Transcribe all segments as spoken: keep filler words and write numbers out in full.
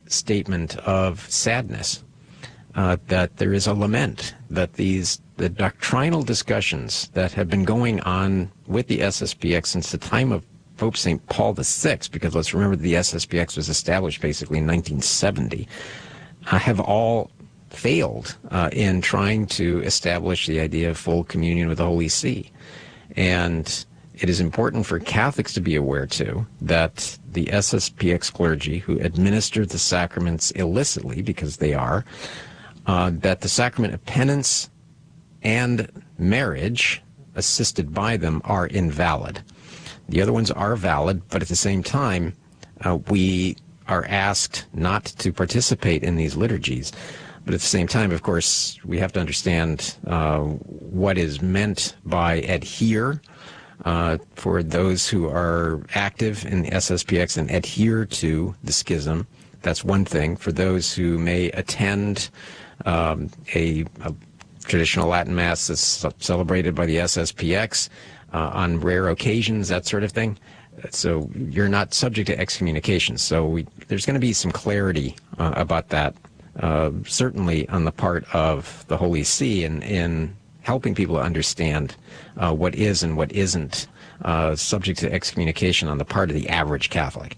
statement of sadness, uh, that there is a lament that these the doctrinal discussions that have been going on with the S S P X since the time of Pope Saint Paul the Sixth, because let's remember the S S P X was established basically in nineteen seventy, uh, have all failed uh, in trying to establish the idea of full communion with the Holy See. And it is important for Catholics to be aware, too, that the S S P X clergy who administer the sacraments illicitly, because they are, uh, that the sacrament of penance and marriage, assisted by them, are invalid. The other ones are valid, but at the same time, uh, we are asked not to participate in these liturgies. But at the same time, of course, we have to understand uh, what is meant by adhere. Uh, for those who are active in the S S P X and adhere to the schism, that's one thing. For those who may attend um, a, a traditional Latin Mass that's celebrated by the S S P X uh, on rare occasions, that sort of thing, so you're not subject to excommunication. So we, there's going to be some clarity uh, about that, uh, certainly on the part of the Holy See in, in helping people to understand uh, what is and what isn't uh, subject to excommunication on the part of the average Catholic.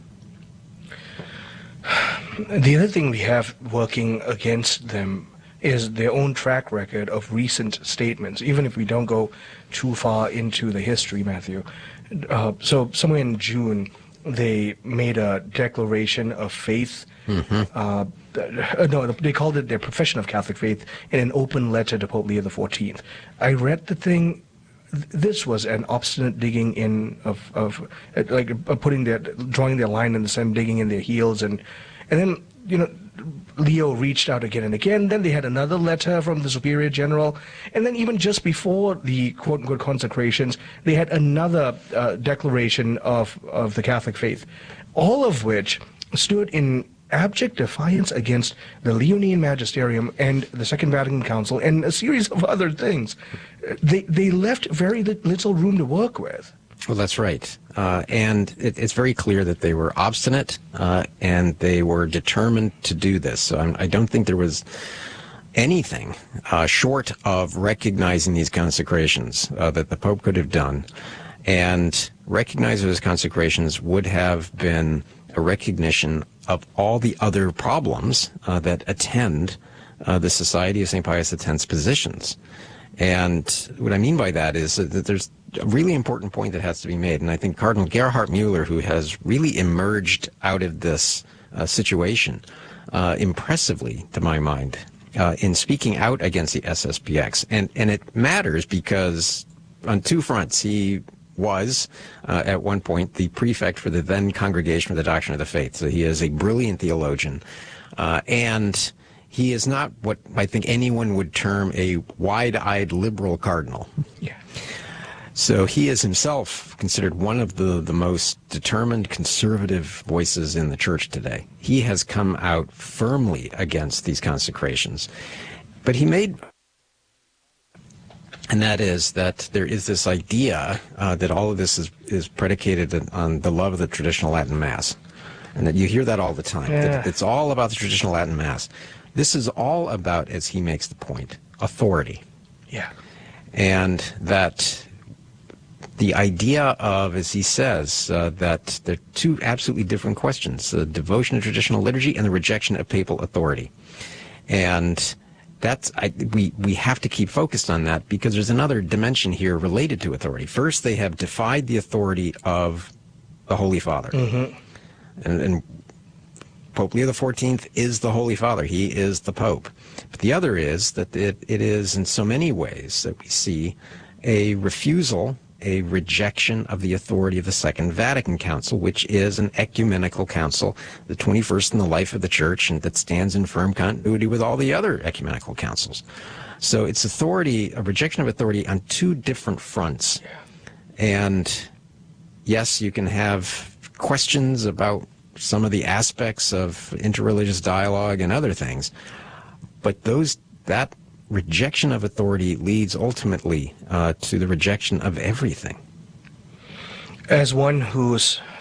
The other thing we have working against them is their own track record of recent statements, even if we don't go too far into the history, Matthew. Uh, so somewhere in June, they made a declaration of faith. Mm-hmm. uh, no, they called it their profession of Catholic faith in an open letter to Pope Leo the fourteenth. I read the thing. This was an obstinate digging in of, of like uh, putting their, drawing their line in the sand, digging in their heels, and and then, you know, Leo reached out again and again. Then they had another letter from the Superior General. And then even just before the quote-unquote consecrations, they had another uh, declaration of, of the Catholic faith, all of which stood in abject defiance against the Leonine Magisterium and the Second Vatican Council and a series of other things. They, they left very little room to work with. Well, that's right. Uh, and it, it's very clear that they were obstinate uh, and they were determined to do this. So I'm, I don't think there was anything uh, short of recognizing these consecrations uh, that the Pope could have done. And recognizing those consecrations would have been a recognition of all the other problems uh, that attend uh, the Society of Saint Pius X's positions. And what I mean by that is that there's a really important point that has to be made, and I think Cardinal Gerhard Mueller, who has really emerged out of this uh, situation uh, impressively, to my mind, uh, in speaking out against the S S P X. And, and it matters because on two fronts, he was, uh, at one point, the prefect for the then Congregation for the Doctrine of the Faith. So he is a brilliant theologian, uh, and he is not what I think anyone would term a wide-eyed liberal cardinal. Yeah. So he is himself considered one of the, the most determined conservative voices in the church today. He has come out firmly against these consecrations. But he made, and that is that there is this idea uh, that all of this is, is predicated on the love of the traditional Latin Mass. And that you hear that all the time. Yeah. That it's all about the traditional Latin Mass. This is all about, as he makes the point, authority. Yeah. And that the idea of, as he says, uh, that there are two absolutely different questions, the devotion to traditional liturgy and the rejection of papal authority. And that's, I, we, we have to keep focused on that because there's another dimension here related to authority. First, they have defied the authority of the Holy Father. Mm-hmm. And, and Pope Leo the fourteenth is the Holy Father. He is the Pope. But the other is that it, it is in so many ways that we see a refusal, a rejection of the authority of the Second Vatican Council, which is an ecumenical council, the twenty-first in the life of the Church, and that stands in firm continuity with all the other ecumenical councils. So it's authority, a rejection of authority on two different fronts. And yes, you can have questions about some of the aspects of interreligious dialogue and other things, but those that rejection of authority leads ultimately uh, to the rejection of everything. As one whose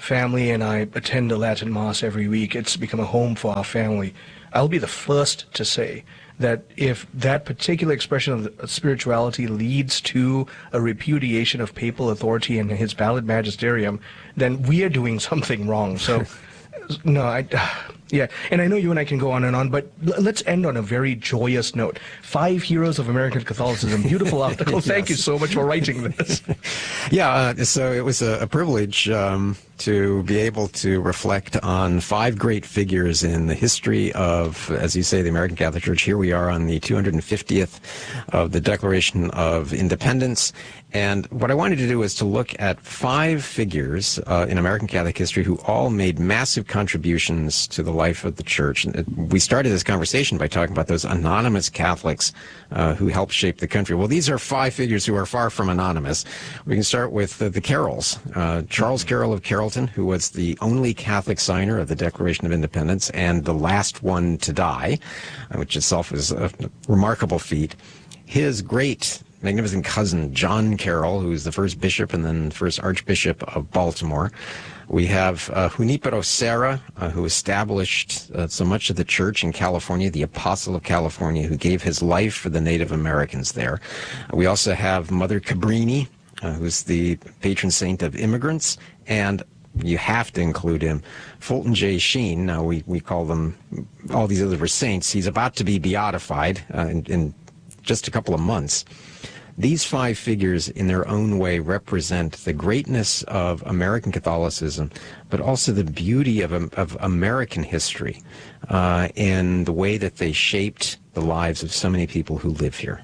family and I attend the Latin Mass every week. It's become a home for our family. I'll be the first to say that if that particular expression of spirituality leads to a repudiation of papal authority and his valid magisterium, then we are doing something wrong. So, no, I... Yeah, and I know you and I can go on and on, but l- let's end on a very joyous note. Five Heroes of American Catholicism. Beautiful article. Yes. Thank you so much for writing this. Yeah, uh, so it was a, a privilege um, to be able to reflect on five great figures in the history of, as you say, the American Catholic Church. Here we are on the two hundred fiftieth of the Declaration of Independence. And what I wanted to do was to look at five figures uh, in American Catholic history who all made massive contributions to the life of the Church. And we started this conversation by talking about those anonymous Catholics uh, who helped shape the country. Well, these are five figures who are far from anonymous. We can start with uh, the Carrolls. Uh, Charles Carroll of Carrollton, who was the only Catholic signer of the Declaration of Independence and the last one to die, uh, which itself is a remarkable feat. His great magnificent cousin, John Carroll, who was the first bishop and then first archbishop of Baltimore. We have uh, Junipero Serra, uh, who established uh, so much of the church in California, the Apostle of California, who gave his life for the Native Americans there. We also have Mother Cabrini, uh, who's the patron saint of immigrants, and you have to include him, Fulton J. Sheen. Now, we, we call them, all these other saints. He's about to be beatified uh, in, in just a couple of months. These five figures, in their own way, represent the greatness of American Catholicism, but also the beauty of, of American history uh, and the way that they shaped the lives of so many people who live here.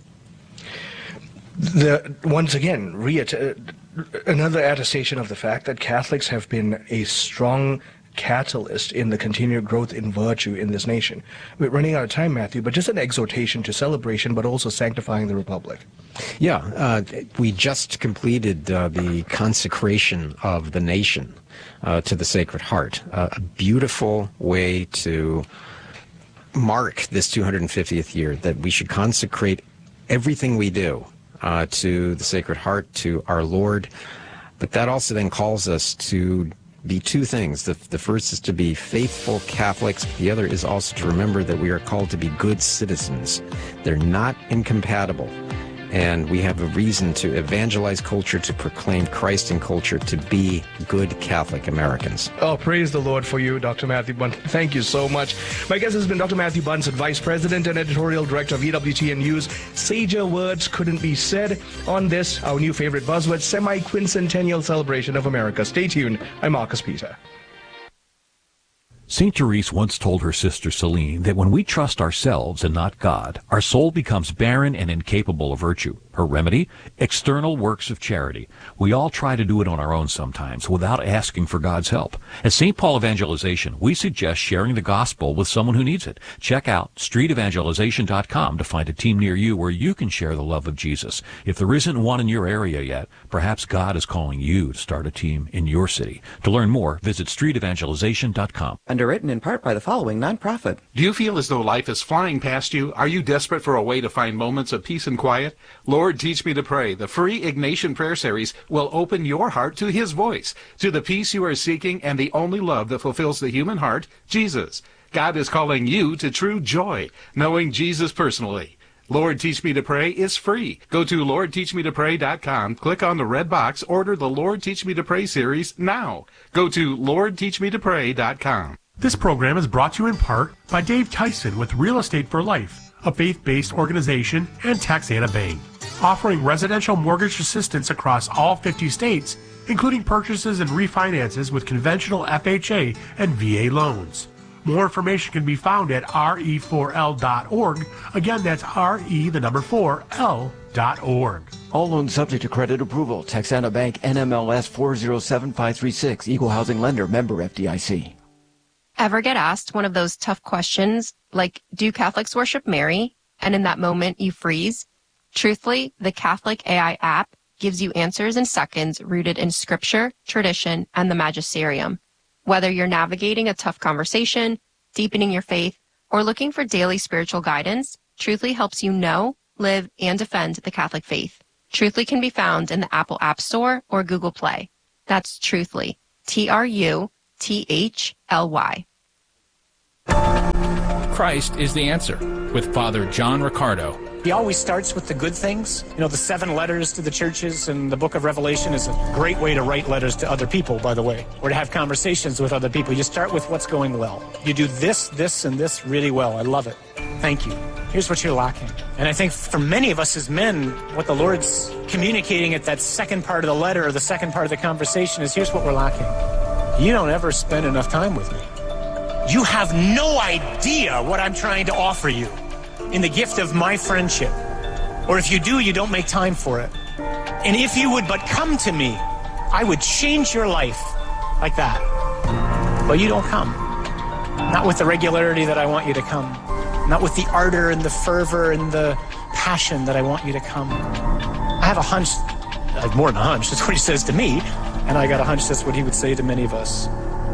The, once again, reatt- another attestation of the fact that Catholics have been a strong catalyst in the continued growth in virtue in this nation. We're running out of time, Matthew, but just an exhortation to celebration, but also sanctifying the Republic. Yeah, uh, we just completed uh, the consecration of the nation uh, to the Sacred Heart, uh, a beautiful way to mark this two hundred fiftieth year, that we should consecrate everything we do uh, to the Sacred Heart, to our Lord. But that also then calls us to be two things. The, the first is to be faithful Catholics. The other is also to remember that we are called to be good citizens. They're not incompatible. And we have a reason to evangelize culture, to proclaim Christ in culture, to be good Catholic Americans. Oh, praise the Lord for you, Doctor Matthew Bunn. Thank you so much. My guest has been Doctor Matthew Bunce, Vice President and Editorial Director of E W T N News. Sager words couldn't be said on this, our new favorite buzzword, semi-quincentennial celebration of America. Stay tuned. I'm Marcus Peter. Saint Therese once told her sister Celine that when we trust ourselves and not God, our soul becomes barren and incapable of virtue. Her remedy? External works of charity. We all try to do it on our own sometimes without asking for God's help. At Saint Paul Evangelization, we suggest sharing the gospel with someone who needs it. Check out street evangelization dot com to find a team near you where you can share the love of Jesus. If there isn't one in your area yet, perhaps God is calling you to start a team in your city. To learn more, visit street evangelization dot com. Underwritten in part by the following nonprofit. Do you feel as though life is flying past you? Are you desperate for a way to find moments of peace and quiet? Lord, Teach Me to Pray, the free Ignatian Prayer Series, will open your heart to His voice, to the peace you are seeking and the only love that fulfills the human heart, Jesus. God is calling you to true joy, knowing Jesus personally. Lord, Teach Me to Pray is free. Go to lord teach me to pray dot com, click on the red box, order the Lord Teach Me to Pray series now. Go to lord teach me to pray dot com. This program is brought to you in part by Dave Tyson with Real Estate for Life, a faith-based organization, and Taxana Bank, offering residential mortgage assistance across all fifty states, including purchases and refinances with conventional F H A and V A loans. More information can be found at R E four L dot org. Again, that's R E, the number four, L dot org. All loans subject to credit approval. Texana Bank, N M L S four zero seven five three six. Equal housing lender. Member F D I C. Ever get asked one of those tough questions, like, do Catholics worship Mary? And in that moment, you freeze? Truthfully, the Catholic A I app gives you answers in seconds rooted in scripture, tradition, and the magisterium. Whether you're navigating a tough conversation, deepening your faith, or looking for daily spiritual guidance, Truthly helps you know, live, and defend the Catholic faith. Truthly can be found in the Apple App Store or Google Play. That's Truthly. T R U T H L Y. Christ is the Answer with Father John Riccardo. He always starts with the good things. You know, the seven letters to the churches and the book of Revelation is a great way to write letters to other people, by the way, or to have conversations with other people. You start with what's going well. You do this, this, and this really well. I love it. Thank you. Here's what you're lacking. And I think for many of us as men, what the Lord's communicating at that second part of the letter or the second part of the conversation is, here's what we're lacking. You don't ever spend enough time with me. You have no idea what I'm trying to offer you in the gift of my friendship. Or if you do, you don't make time for it. And if you would but come to me, I would change your life like that. But you don't come. Not with the regularity that I want you to come. Not with the ardor and the fervor and the passion that I want you to come. I have a hunch, uh, more than a hunch, that's what he says to me, and I got a hunch that's what he would say to many of us.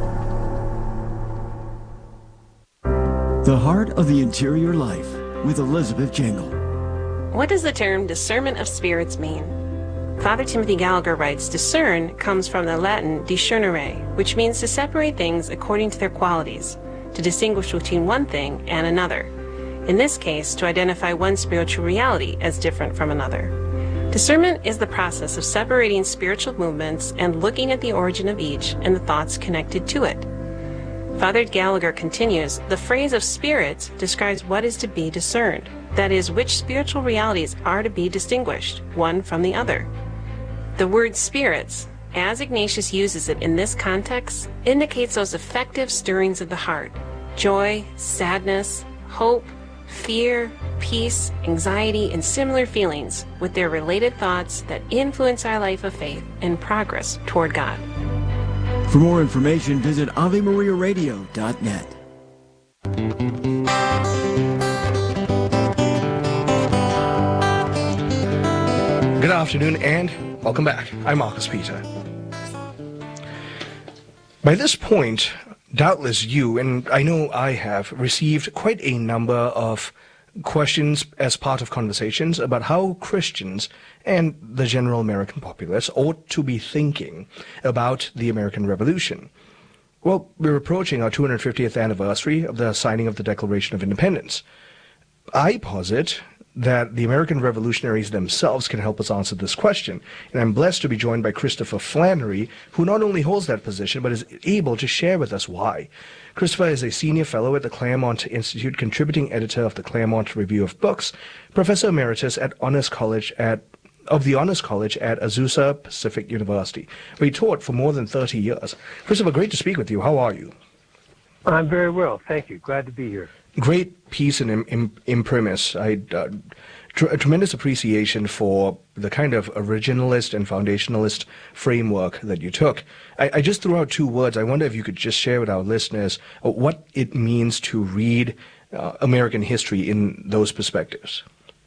The Heart of the Interior Life with Elizabeth Jangle. What does the term discernment of spirits mean? Father Timothy Gallagher writes, discern comes from the Latin discernere, which means to separate things according to their qualities, to distinguish between one thing and another. In this case, to identify one spiritual reality as different from another. Discernment is the process of separating spiritual movements and looking at the origin of each and the thoughts connected to it. Father Gallagher continues, the phrase of spirits describes what is to be discerned, that is, which spiritual realities are to be distinguished, one from the other. The word spirits, as Ignatius uses it in this context, indicates those affective stirrings of the heart, joy, sadness, hope, fear, peace, anxiety, and similar feelings with their related thoughts that influence our life of faith and progress toward God. For more information, visit Ave Maria Radio dot net. Good afternoon and welcome back. I'm Marcus Peter. By this point, doubtless you, and I know I have, received quite a number of questions as part of conversations about how Christians and the general American populace ought to be thinking about the American Revolution. Well, we're approaching our two hundred fiftieth anniversary of the signing of the Declaration of Independence. I posit that the American revolutionaries themselves can help us answer this question. And I'm blessed to be joined by Christopher Flannery, who not only holds that position, but is able to share with us why. Christopher is a senior fellow at the Claremont Institute, contributing editor of the Claremont Review of Books, professor emeritus at Honors College at of the Honors College at Azusa Pacific University, where he taught for more than thirty years. Christopher, great to speak with you. How are you? I'm very well, thank you. Glad to be here. Great piece in im- imprimis. I uh, tr- a tremendous appreciation for the kind of originalist and foundationalist framework that you took. I, I just threw out two words. I wonder if you could just share with our listeners uh, what it means to read uh, American history in those perspectives.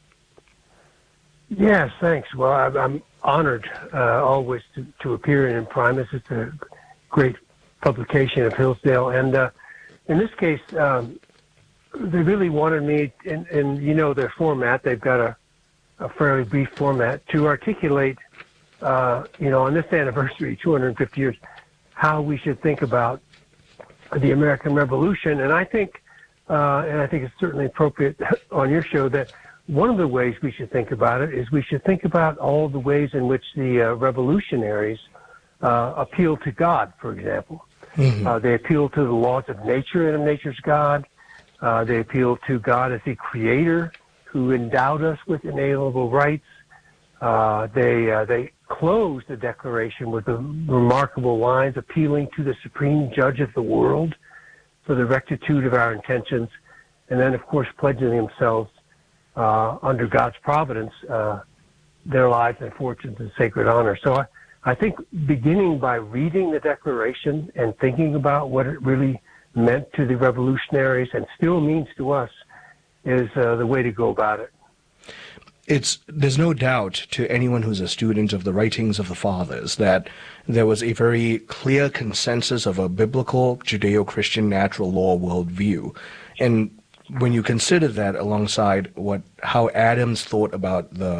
Yes, thanks. Well, I, I'm honored uh, always to, to appear in Imprimis. It's a great publication of Hillsdale, and uh, in this case, um, they really wanted me, and, and you know their format, they've got a, a fairly brief format, to articulate, uh, you know, on this anniversary, two hundred fifty years, how we should think about the American Revolution. And I think, uh, and I think it's certainly appropriate on your show, that one of the ways we should think about it is we should think about all the ways in which the uh, revolutionaries uh, appeal to God, for example. Mm-hmm. Uh, they appeal to the laws of nature and of nature's God. Uh, they appeal to God as the creator who endowed us with inalienable rights. Uh, they uh, they close the Declaration with the remarkable lines appealing to the supreme judge of the world for the rectitude of our intentions, and then, of course, pledging themselves uh, under God's providence, uh, their lives and fortunes in sacred honor. So I, I think beginning by reading the Declaration and thinking about what it really meant to the revolutionaries and still means to us is uh, the way to go about it. It's there's no doubt to anyone who's a student of the writings of the fathers that there was a very clear consensus of a biblical Judeo-Christian natural law worldview. And when you consider that alongside what how Adams thought about the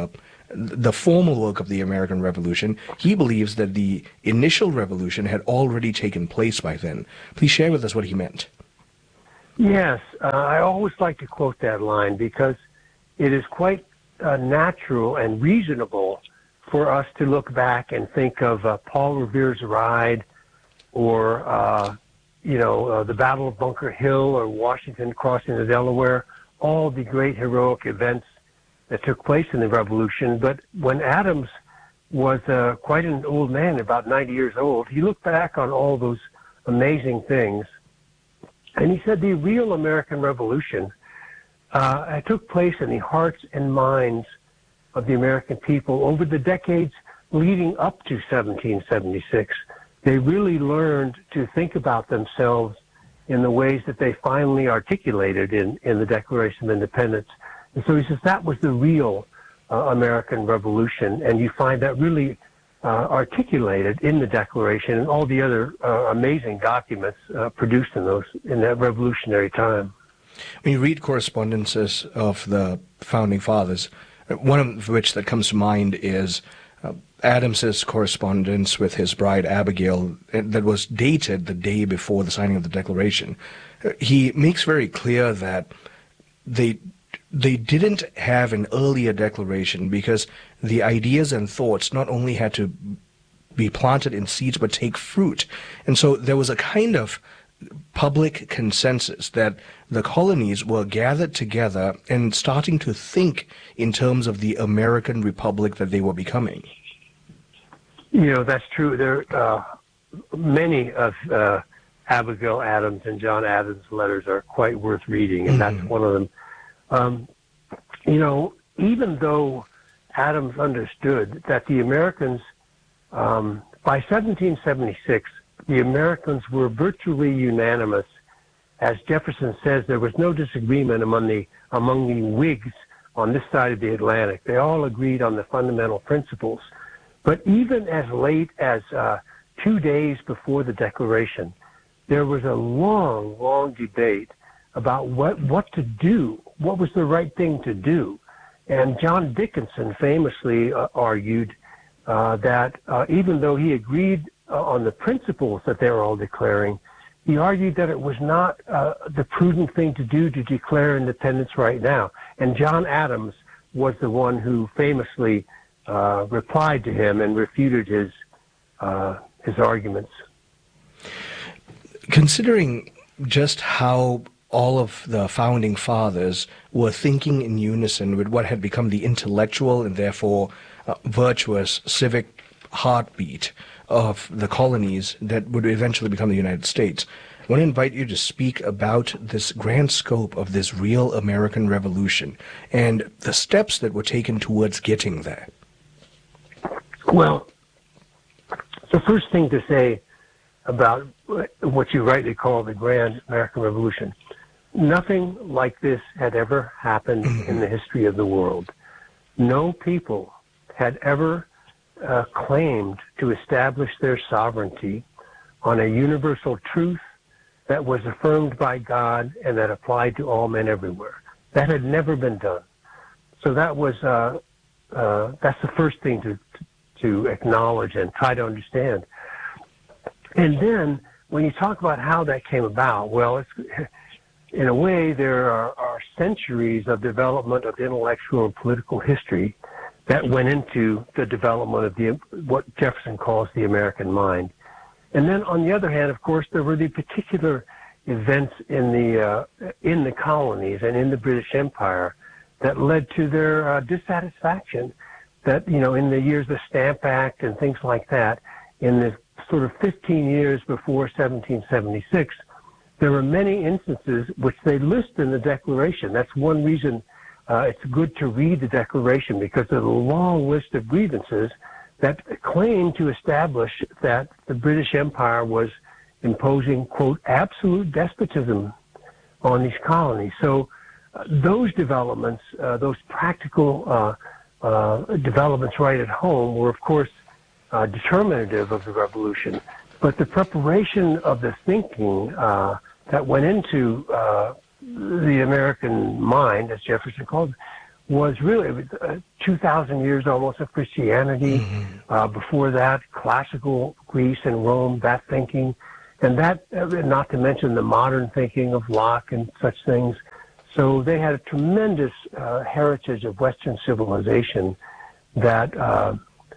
the formal work of the American Revolution. He believes that the initial revolution had already taken place by then. Please share with us what he meant. Yes, uh, I always like to quote that line because it is quite uh, natural and reasonable for us to look back and think of uh, Paul Revere's Ride, or uh, you know, uh, the Battle of Bunker Hill, or Washington crossing the Delaware, all the great heroic events that took place in the Revolution. But when Adams was uh, quite an old man, about ninety years old, he looked back on all those amazing things, and he said the real American Revolution uh, took place in the hearts and minds of the American people over the decades leading up to seventeen seventy-six. They really learned to think about themselves in the ways that they finally articulated in, in the Declaration of Independence. And so he says that was the real uh, American Revolution, and you find that really uh, articulated in the Declaration and all the other uh, amazing documents uh, produced in those in that revolutionary time. When you read correspondences of the Founding Fathers, one of which that comes to mind is uh, Adams's correspondence with his bride Abigail that was dated the day before the signing of the Declaration. Uh, he makes very clear that they they didn't have an earlier declaration because the ideas and thoughts not only had to be planted in seeds but take fruit. And so there was a kind of public consensus that the colonies were gathered together and starting to think in terms of the American Republic that they were becoming. You know, that's true. There uh, many of uh, Abigail Adams and John Adams' letters are quite worth reading, and mm-hmm. that's one of them. Um, you know, even though Adams understood that the Americans, um, by seventeen seventy-six, the Americans were virtually unanimous. As Jefferson says, there was no disagreement among the among the Whigs on this side of the Atlantic. They all agreed on the fundamental principles. But even as late as uh, two days before the Declaration, there was a long, long debate about what, what to do, what was the right thing to do. And John Dickinson famously uh, argued uh, that uh, even though he agreed uh, on the principles that they were all declaring, he argued that it was not uh, the prudent thing to do to declare independence right now. And John Adams was the one who famously uh, replied to him and refuted his uh, his arguments. Considering just how all of the Founding Fathers were thinking in unison with what had become the intellectual and therefore uh, virtuous civic heartbeat of the colonies that would eventually become the United States, I want to invite you to speak about this grand scope of this real American Revolution and the steps that were taken towards getting there. Well, the first thing to say about what you rightly call the Grand American Revolution, nothing like this had ever happened in the history of the world. No people had ever uh, claimed to establish their sovereignty on a universal truth that was affirmed by God and that applied to all men everywhere. That had never been done. So that was uh, uh, that's the first thing to to acknowledge and try to understand. And then when you talk about how that came about, well, it's, in a way there are, are centuries of development of intellectual and political history that went into the development of the what Jefferson calls the American mind. And then on the other hand, of course, there were the particular events in the uh, in the colonies and in the British Empire that led to their uh, dissatisfaction. That, you know, in the years of the Stamp Act and things like that, in the sort of fifteen years before seventeen seventy-six, there were many instances which they list in the Declaration. That's one reason uh, it's good to read the Declaration, because there's a long list of grievances that claim to establish that the British Empire was imposing, quote, absolute despotism on these colonies. So uh, those developments, uh, those practical uh, uh, developments right at home were, of course, uh, determinative of the revolution. But the preparation of the thinking uh, that went into uh, the American mind, as Jefferson called it, was really uh, two thousand years almost of Christianity. Mm-hmm. Uh, before that, classical Greece and Rome, that thinking. And that, not to mention the modern thinking of Locke and such things. So they had a tremendous uh, heritage of Western civilization that uh,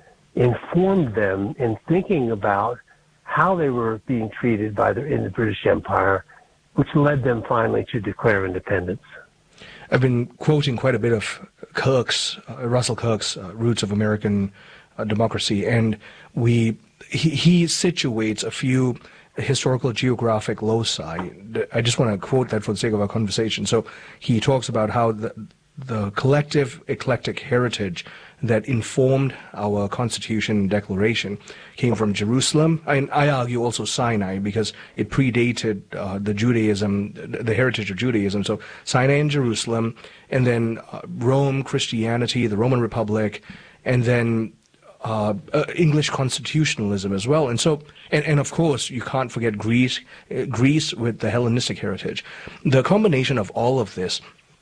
informed them in thinking about how they were being treated by the, in the British Empire, which led them finally to declare independence. I've been quoting quite a bit of Kirk's, uh, Russell Kirk's uh, Roots of American uh, Democracy, and we he, he situates a few historical geographic loci. I just want to quote that for the sake of our conversation. So he talks about how the, the collective eclectic heritage that informed our Constitution and Declaration came from Jerusalem. I, I argue also Sinai, because it predated uh, the Judaism, the heritage of Judaism. So Sinai and Jerusalem, and then uh, Rome, Christianity, the Roman Republic, and then Uh, uh, English constitutionalism as well. And so, and, and of course, you can't forget Greece, uh, Greece with the Hellenistic heritage. The combination of all of this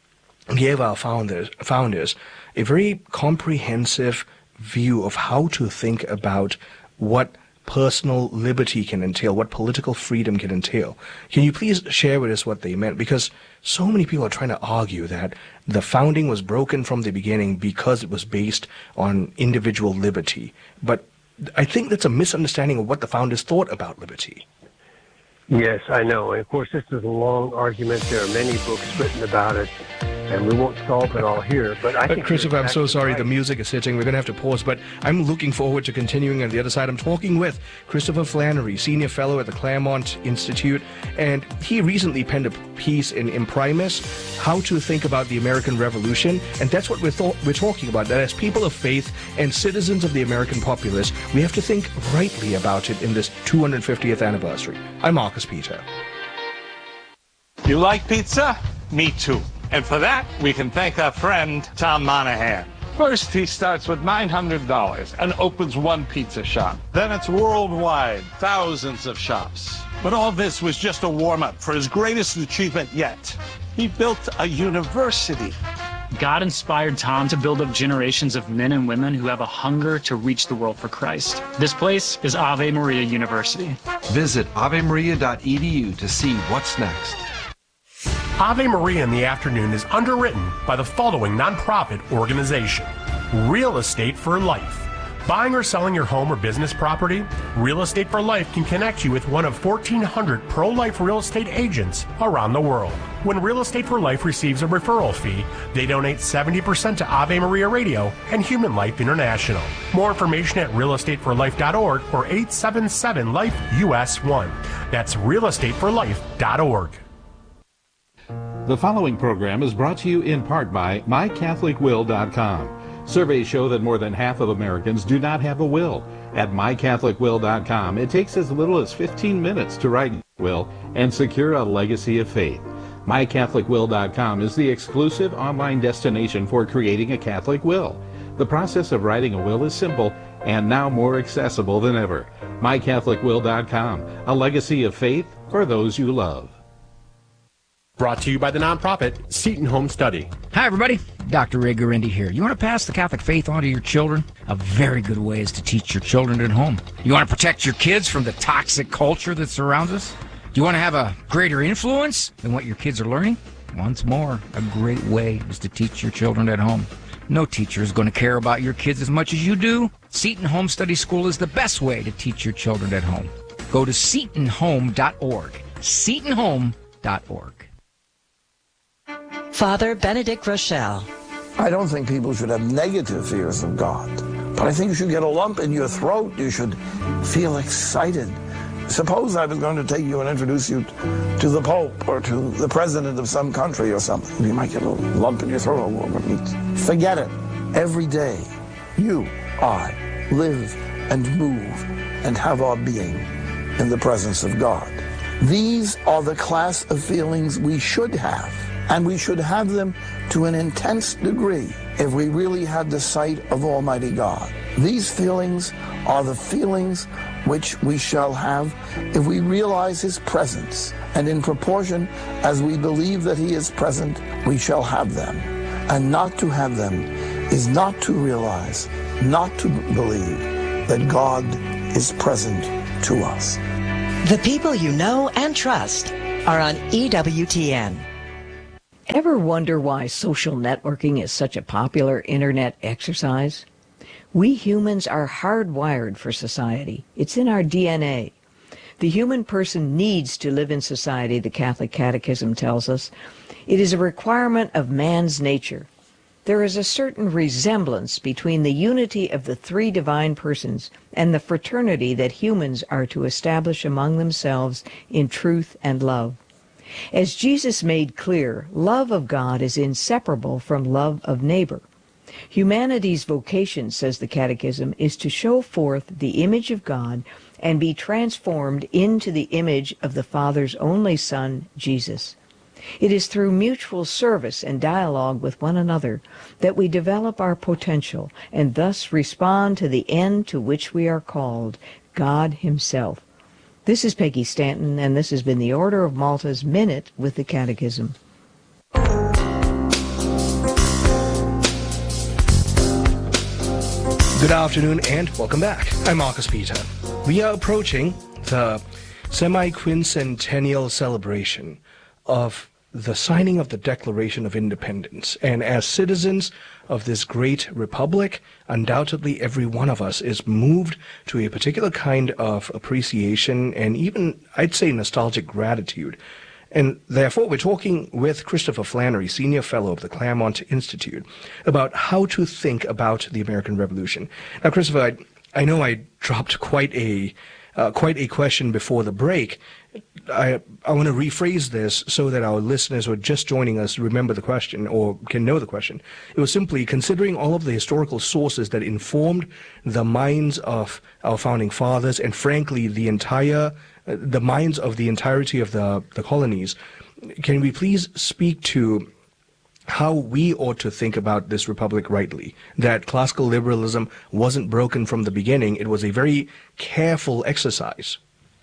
gave our founders, founders a very comprehensive view of how to think about what personal liberty can entail, what political freedom can entail. Can you please share with us what they meant? Because so many people are trying to argue that the founding was broken from the beginning because it was based on individual liberty. But I think that's a misunderstanding of what the founders thought about liberty. Yes, I know. And of course, this is a long argument. There are many books written about it, and we won't solve it all here. But I but think Christopher, I'm so sorry. Right. The music is hitting. We're going to have to pause. But I'm looking forward to continuing on the other side. I'm talking with Christopher Flannery, Senior Fellow at the Claremont Institute. And he recently penned a piece in Imprimis, How to Think About the American Revolution. And that's what we're, th- we're talking about. That as people of faith and citizens of the American populace, we have to think rightly about it in this two hundred fiftieth anniversary. I'm Marcus Peter. You like pizza? Me too. And for that, we can thank our friend, Tom Monahan. First, he starts with nine hundred dollars and opens one pizza shop. Then it's worldwide, thousands of shops. But all this was just a warm-up for his greatest achievement yet. He built a university. God inspired Tom to build up generations of men and women who have a hunger to reach the world for Christ. This place is Ave Maria University. Visit ave maria dot e d u to see what's next. Ave Maria in the Afternoon is underwritten by the following nonprofit organization: Real Estate for Life. Buying or selling your home or business property? Real Estate for Life can connect you with one of fourteen hundred pro-life real estate agents around the world. When Real Estate for Life receives a referral fee, they donate seventy percent to Ave Maria Radio and Human Life International. More information at real estate for life dot org or eight seven seven life U S one. That's real estate for life dot org. The following program is brought to you in part by my catholic will dot com. Surveys show that more than half of Americans do not have a will. At my catholic will dot com, it takes as little as fifteen minutes to write a will and secure a legacy of faith. my catholic will dot com is the exclusive online destination for creating a Catholic will. The process of writing a will is simple and now more accessible than ever. my catholic will dot com, a legacy of faith for those you love. Brought to you by the nonprofit Seton Home Study. Hi, everybody. Doctor Ray Guarendi here. You want to pass the Catholic faith on to your children? A very good way is to teach your children at home. You want to protect your kids from the toxic culture that surrounds us? Do you want to have a greater influence than what your kids are learning? Once more, a great way is to teach your children at home. No teacher is going to care about your kids as much as you do. Seton Home Study School is the best way to teach your children at home. Go to seton home dot org. seton home dot org. Father Benedict Rochelle. I don't think people should have negative fears of God, but I think you should get a lump in your throat. You should feel excited. Suppose I was going to take you and introduce you to the Pope or to the President of some country or something. You might get a little lump in your throat. Forget it. Every day, you, I, live and move and have our being in the presence of God. These are the class of feelings we should have. And we should have them to an intense degree if we really had the sight of Almighty God. These feelings are the feelings which we shall have if we realize His presence. And in proportion as we believe that He is present, we shall have them. And not to have them is not to realize, not to believe that God is present to us. The people you know and trust are on E W T N. Ever wonder why social networking is such a popular internet exercise? We humans are hardwired for society. It's in our D N A. The human person needs to live in society, the Catholic Catechism tells us. It is a requirement of man's nature. There is a certain resemblance between the unity of the three divine persons and the fraternity that humans are to establish among themselves in truth and love. As Jesus made clear, love of God is inseparable from love of neighbor. Humanity's vocation, says the Catechism, is to show forth the image of God and be transformed into the image of the Father's only Son, Jesus. It is through mutual service and dialogue with one another that we develop our potential and thus respond to the end to which we are called, God Himself. This is Peggy Stanton, and this has been the Order of Malta's Minute with the Catechism. Good afternoon and welcome back. I'm Marcus Peter. We are approaching the semi-quincentennial celebration of the signing of the Declaration of Independence. And as citizens of this great republic, undoubtedly every one of us is moved to a particular kind of appreciation and even, I'd say, nostalgic gratitude. And therefore, we're talking with Christopher Flannery, Senior Fellow of the Claremont Institute, about how to think about the American Revolution. Now, Christopher, I, I know I dropped quite a uh, quite a question before the break. I, I want to rephrase this so that our listeners who are just joining us remember the question or can know the question. It was simply considering all of the historical sources that informed the minds of our founding fathers and, frankly, the entire uh, the minds of the entirety of the, the colonies. Can we please speak to how we ought to think about this republic rightly? That classical liberalism wasn't broken from the beginning. It was a very careful exercise.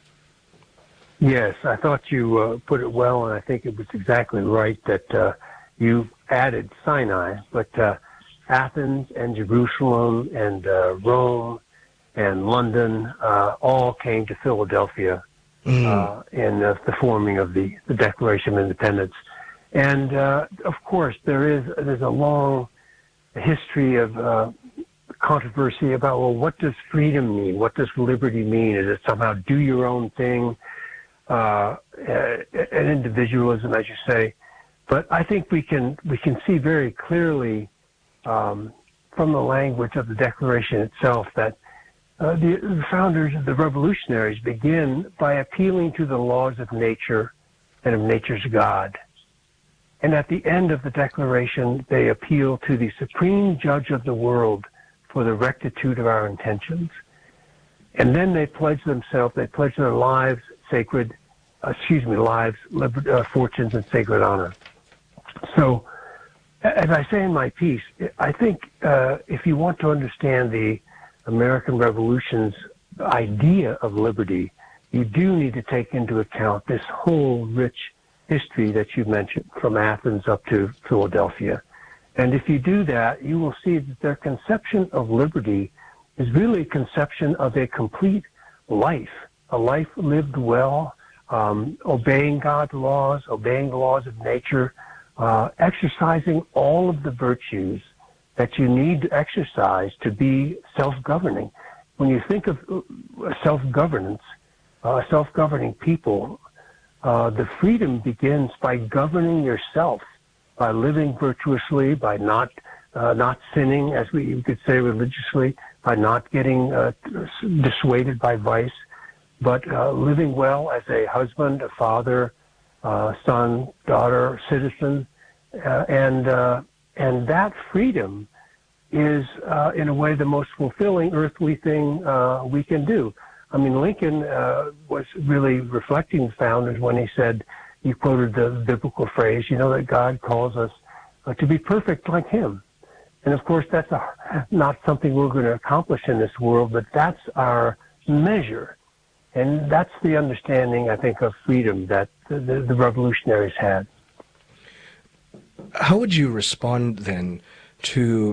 Yes, I thought you uh, put it well, and I think it was exactly right that uh, you added Sinai, but uh, Athens and Jerusalem and uh, Rome and London uh, all came to Philadelphia mm. uh, in uh, the forming of the, the Declaration of Independence. And, uh, of course, there is there's a long history of uh, controversy about, well, what does freedom mean? What does liberty mean? Is it somehow do your own thing? Uh, an individualism, as you say, but I think we can we can see very clearly um, from the language of the Declaration itself that uh, the, the founders, the revolutionaries, begin by appealing to the laws of nature and of nature's God, and at the end of the Declaration, they appeal to the supreme judge of the world for the rectitude of our intentions, and then they pledge themselves, they pledge their lives sacred, uh, excuse me, lives, liber- uh, fortunes, and sacred honor. So, as I say in my piece, I think uh, if you want to understand the American Revolution's idea of liberty, you do need to take into account this whole rich history that you mentioned, from Athens up to Philadelphia. And if you do that, you will see that their conception of liberty is really a conception of a complete life, a life lived well, um, obeying God's laws, obeying the laws of nature, uh, exercising all of the virtues that you need to exercise to be self-governing. When you think of self-governance, uh, self-governing people, uh, the freedom begins by governing yourself, by living virtuously, by not uh, not sinning, as we could say religiously, by not getting uh, dissuaded by vice, but uh, living well as a husband, a father, uh, son, daughter, citizen, uh, and uh, and that freedom is, uh, in a way, the most fulfilling earthly thing uh, we can do. I mean, Lincoln uh, was really reflecting the founders when he said, he quoted the biblical phrase, you know, that God calls us uh, to be perfect like him. And, of course, that's a, not something we're going to accomplish in this world, but that's our measure. And that's the understanding, I think, of freedom that the, the, the revolutionaries had. How would you respond, then, to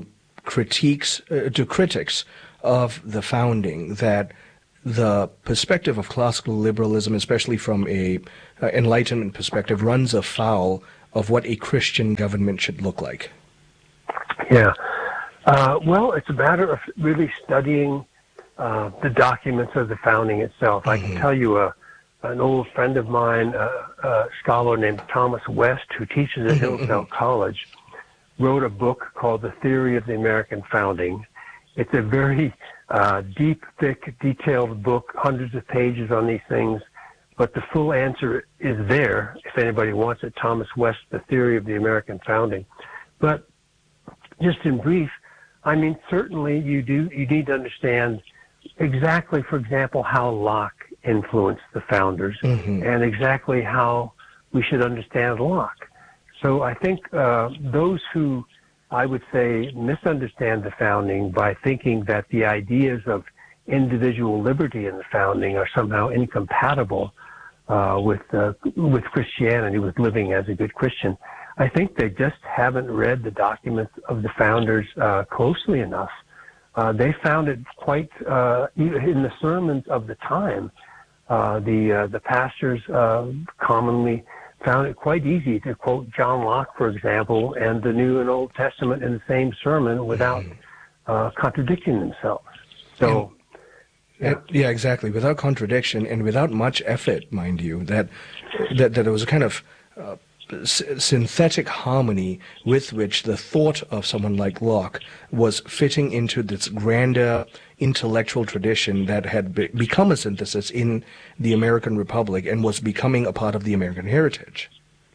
critiques, uh, to critics of the founding, that the perspective of classical liberalism, especially from a uh, Enlightenment perspective, runs afoul of what a Christian government should look like? Yeah. Uh, well, it's a matter of really studying uh, the documents of the founding itself. Mm-hmm. I can tell you a, an old friend of mine, uh, a scholar named Thomas West, who teaches at Hillsdale College, wrote a book called The Theory of the American Founding. It's a very uh, deep, thick, detailed book, hundreds of pages on these things, but the full answer is there if anybody wants it. Thomas West, The Theory of the American Founding. But just in brief, I mean, certainly you do, you need to understand exactly, for example, how Locke influenced the founders, mm-hmm. and exactly how we should understand Locke. So I think uh, those who, I would say, misunderstand the founding by thinking that the ideas of individual liberty in the founding are somehow incompatible uh, with uh, with Christianity, with living as a good Christian, I think they just haven't read the documents of the founders uh, closely enough. Uh, they found it quite, uh, in the sermons of the time, uh, the uh, the pastors uh, commonly found it quite easy to quote John Locke, for example, and the New and Old Testament in the same sermon without uh, contradicting themselves. So, yeah. yeah, exactly, without contradiction and without much effort, mind you, that that, that there was a kind of uh, synthetic harmony with which the thought of someone like Locke was fitting into this grander intellectual tradition that had be- become a synthesis in the American Republic and was becoming a part of the American heritage.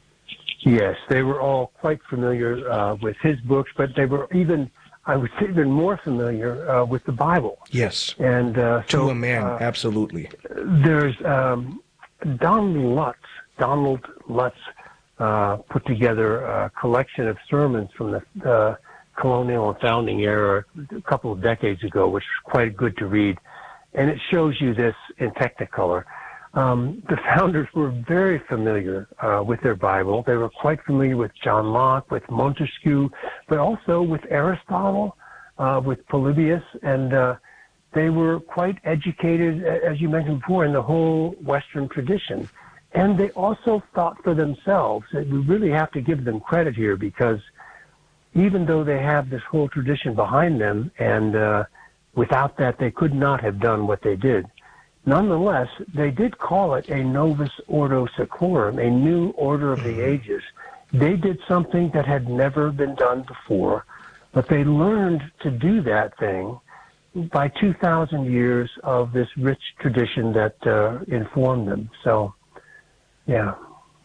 Yes, they were all quite familiar uh, with his books, but they were even, I would say, even more familiar uh, with the Bible. Yes, and uh, to so, a man, uh, absolutely. There's um, Donald Lutz, Donald Lutz, Uh, put together a collection of sermons from the uh, colonial and founding era a couple of decades ago, which is quite good to read. And it shows you this in Technicolor. Um, the founders were very familiar uh, with their Bible. They were quite familiar with John Locke, with Montesquieu, but also with Aristotle, uh, with Polybius, and uh, they were quite educated, as you mentioned before, in the whole Western tradition. And they also thought for themselves. We really have to give them credit here, because even though they have this whole tradition behind them, and uh, without that they could not have done what they did, nonetheless, they did call it a novus ordo seclorum, a new order of the ages. They did something that had never been done before, but they learned to do that thing by two thousand years of this rich tradition that uh, informed them. So, yeah.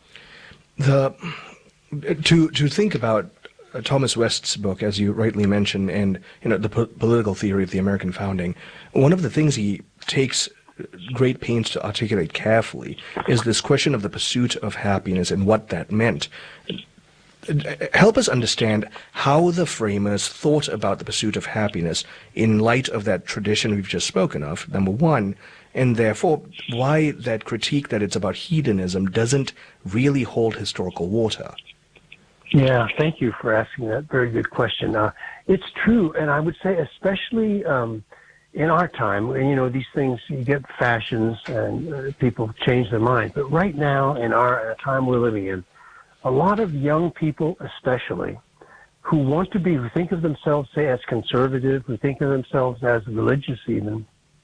The to to think about uh, Thomas West's book, as you rightly mentioned, and you know the po- political theory of the American founding, one of the things he takes great pains to articulate carefully is this question of the pursuit of happiness and what that meant. Help us understand how the framers thought about the pursuit of happiness in light of that tradition we've just spoken of, number one, and therefore why that critique that it's about hedonism doesn't really hold historical water. Yeah, thank you for asking that very good question. Uh, it's true, and I would say especially um, in our time, you know, these things, you get fashions and uh, people change their minds, but right now in our uh, time we're living in, a lot of young people especially, who want to be, who think of themselves, say, as conservative, who think of themselves as religious even,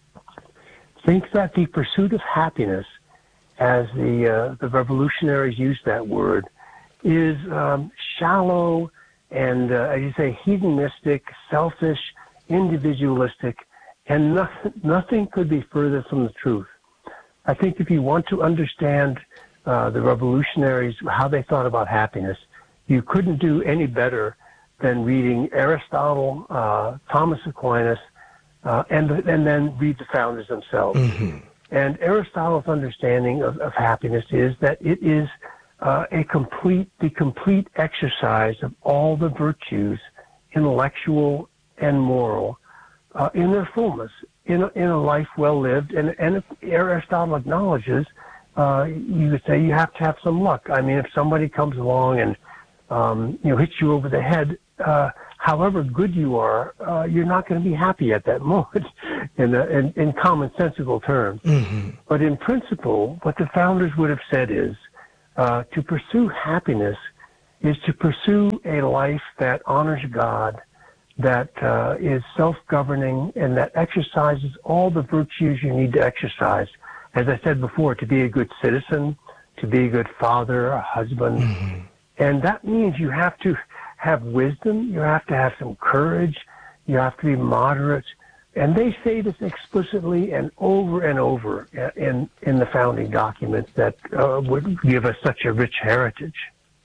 think that the pursuit of happiness, as the uh, the revolutionaries used that word, is um, shallow and, uh, as you say, hedonistic, selfish, individualistic, and nothing, nothing could be further from the truth. I think if you want to understand uh, the revolutionaries, how they thought about happiness, you couldn't do any better than reading Aristotle, uh, Thomas Aquinas, Uh, and and then read the founders themselves. Mm-hmm. And Aristotle's understanding of, of happiness is that it is uh, a complete, the complete exercise of all the virtues, intellectual and moral, uh, in their fullness, in a, in a life well lived. And, and if Aristotle acknowledges, uh, you would say you have to have some luck. I mean, if somebody comes along and um, you know hits you over the head, uh, however good you are, uh, you're not going to be happy at that moment in, a, in, in commonsensical terms. Mm-hmm. But in principle, what the founders would have said is, uh, to pursue happiness is to pursue a life that honors God, that uh, is self-governing, and that exercises all the virtues you need to exercise. As I said before, to be a good citizen, to be a good father, a husband. Mm-hmm. And that means you have to have wisdom, you have to have some courage, you have to be moderate. And they say this explicitly and over and over in, in the founding documents that uh, would give us such a rich heritage.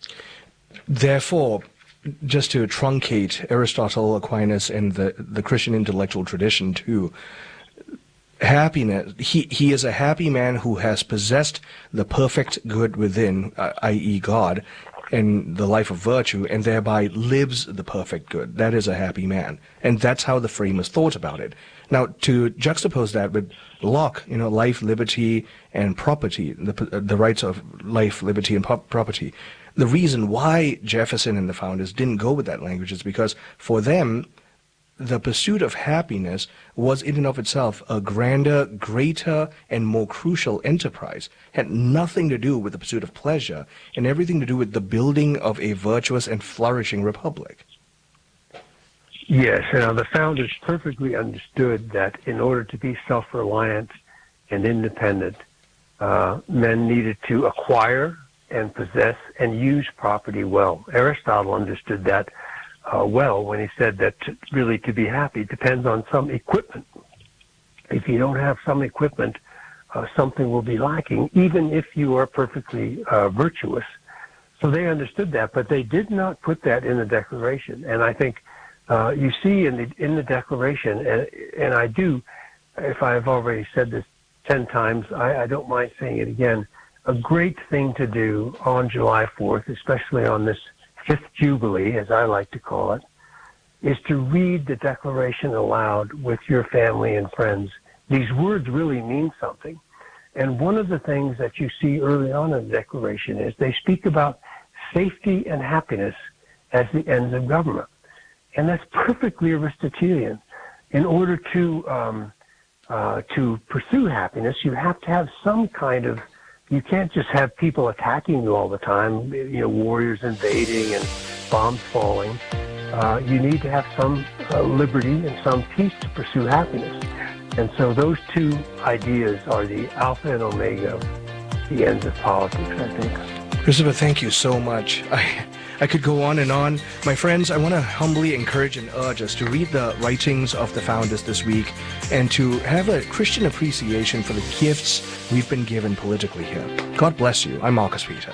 Therefore, just to truncate Aristotle, Aquinas, and the, the Christian intellectual tradition too, happiness, he, he is a happy man who has possessed the perfect good within, uh, that is. God, and the life of virtue, and thereby lives the perfect good. That is a happy man. And that's how the framers thought about it. Now, to juxtapose that with Locke, you know, life, liberty, and property, the, the rights of life, liberty, and property, the reason why Jefferson and the founders didn't go with that language is because for them, the pursuit of happiness was in and of itself a grander, greater, and more crucial enterprise. It had nothing to do with the pursuit of pleasure and everything to do with the building of a virtuous and flourishing republic. Yes, now the founders perfectly understood that in order to be self-reliant and independent, uh, men needed to acquire and possess and use property well. Aristotle understood that uh, well when he said that to, really to be happy depends on some equipment. If you don't have some equipment, uh, something will be lacking, even if you are perfectly uh, virtuous. So they understood that, but they did not put that in the Declaration. And I think uh, you see in the in the Declaration, and, and I do, if I've already said this ten times, I, I don't mind saying it again, a great thing to do on July fourth, especially on this fifth Jubilee, as I like to call it, is to read the Declaration aloud with your family and friends. These words really mean something. And one of the things that you see early on in the Declaration is they speak about safety and happiness as the ends of government. And that's perfectly Aristotelian. In order to um, uh, to pursue happiness, you have to have some kind of, you can't just have people attacking you all the time, you know, warriors invading and bombs falling. Uh, you need to have some uh, liberty and some peace to pursue happiness. And so those two ideas are the alpha and omega of the ends of politics, I think. Christopher, thank you so much. I, I could go on and on. My friends, I want to humbly encourage and urge us to read the writings of the founders this week and to have a Christian appreciation for the gifts we've been given politically here. God bless you. I'm Marcus Peter.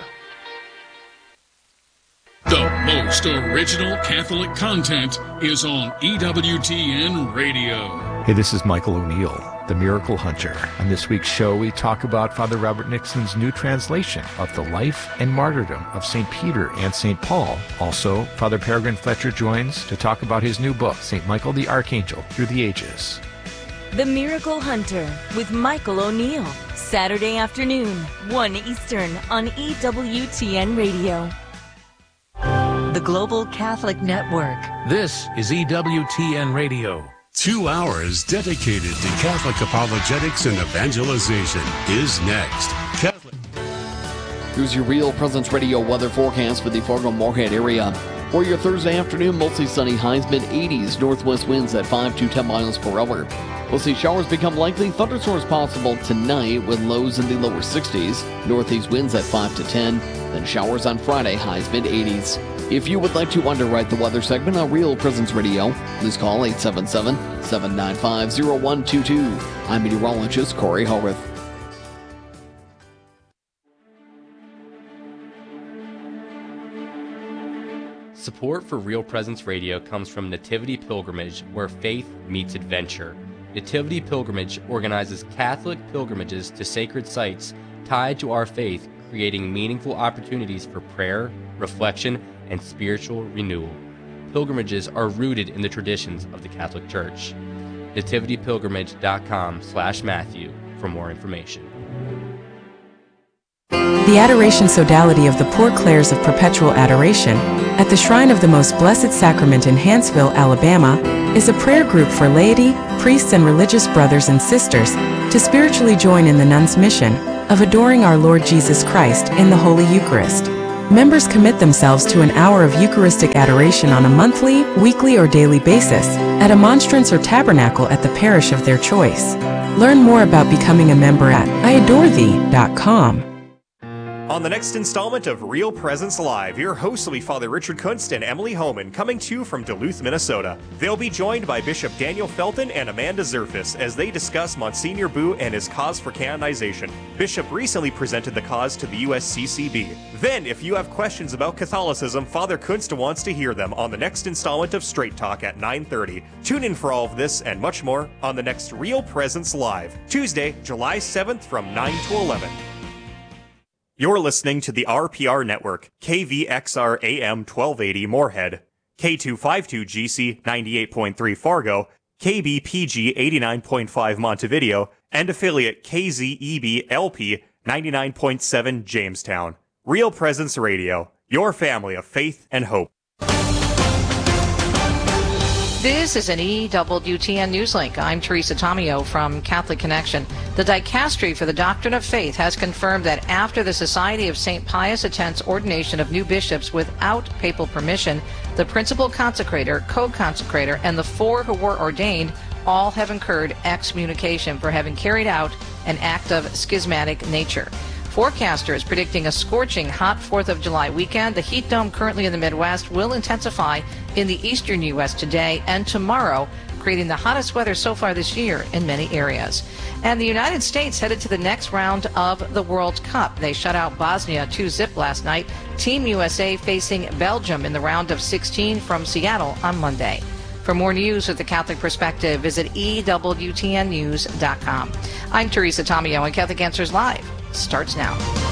The most original Catholic content is on E W T N Radio. Hey, this is Michael O'Neill, the Miracle Hunter. On this week's show, we talk about Father Robert Nixon's new translation of the life and martyrdom of Saint Peter and Saint Paul. Also, Father Peregrine Fletcher joins to talk about his new book, Saint Michael the Archangel Through the Ages. The Miracle Hunter with Michael O'Neill, Saturday afternoon, one Eastern on E W T N Radio. The Global Catholic Network. This is E W T N Radio. Two hours dedicated to Catholic apologetics and evangelization is next. Catholic. Here's your Real Presence Radio weather forecast for the Fargo-Moorhead area. For your Thursday afternoon, mostly sunny, highs mid-eighties, northwest winds at five to ten miles per hour. We'll see showers become likely, thunderstorms possible tonight with lows in the lower sixties, northeast winds at five to ten, then showers on Friday, highs mid-eighties. If you would like to underwrite the weather segment on Real Presence Radio, please call eight seven seven, seven nine five, zero one two two. I'm meteorologist Corey Howarth. Support for Real Presence Radio comes from Nativity Pilgrimage, where faith meets adventure. Nativity Pilgrimage organizes Catholic pilgrimages to sacred sites tied to our faith, creating meaningful opportunities for prayer, reflection, and spiritual renewal. Pilgrimages are rooted in the traditions of the Catholic Church. nativity pilgrimage dot com slash Matthew for more information. The Adoration Sodality of the Poor Clares of Perpetual Adoration at the Shrine of the Most Blessed Sacrament in Hanceville, Alabama, is a prayer group for laity, priests, and religious brothers and sisters to spiritually join in the nuns' mission of adoring our Lord Jesus Christ in the Holy Eucharist. Members commit themselves to an hour of Eucharistic adoration on a monthly, weekly, or daily basis at a monstrance or tabernacle at the parish of their choice. Learn more about becoming a member at I adore thee dot com. On the next installment of Real Presence Live, your hosts will be Father Richard Kunst and Emily Homan, coming to you from Duluth, Minnesota. They'll be joined by Bishop Daniel Felton and Amanda Zerfis as they discuss Monsignor Boo and his cause for canonization. Bishop recently presented the cause to the U S C C B. Then, if you have questions about Catholicism, Father Kunst wants to hear them on the next installment of Straight Talk at nine thirty. Tune in for all of this and much more on the next Real Presence Live, Tuesday, July seventh from nine to eleven. You're listening to the R P R Network, K V X R A M twelve eighty Moorhead, K two fifty-two G C ninety-eight point three Fargo, K B P G eighty-nine point five Montevideo, and affiliate K Z E B L P ninety-nine point seven Jamestown. Real Presence Radio, your family of faith and hope. This is an E W T N Newslink. I'm Teresa Tomeo from Catholic Connection. The Dicastery for the Doctrine of Faith has confirmed that after the Society of Saint Pius attempts ordination of new bishops without papal permission, the principal consecrator, co-consecrator, and the four who were ordained all have incurred excommunication for having carried out an act of schismatic nature. Forecaster is predicting a scorching hot fourth of July weekend. The heat dome currently in the Midwest will intensify in the eastern U S today and tomorrow, creating the hottest weather so far this year in many areas. And the United States headed to the next round of the World Cup. They shut out Bosnia two zip last night. Team U S A facing Belgium in the round of sixteen from Seattle on Monday. For more news with the Catholic perspective, visit E W T N news dot com. I'm Teresa Tomeo, and Catholic Answers Live starts now.